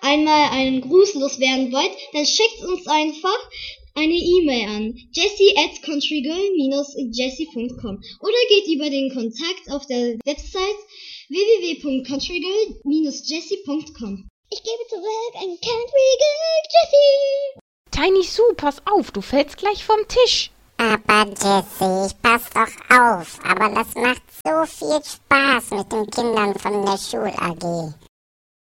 einmal einen Gruß loswerden wollt, dann schickt uns einfach eine E-Mail an jessie@countrygirl-jessie.com oder geht über den Kontakt auf der Website www.countrygirl-jessie.com. Ich gebe zurück an Country Girl Jessie. Tiny Sue, pass auf, du fällst gleich vom Tisch. Aber Jessie, ich pass doch auf. Aber das macht so viel Spaß mit den Kindern von der Schul-AG.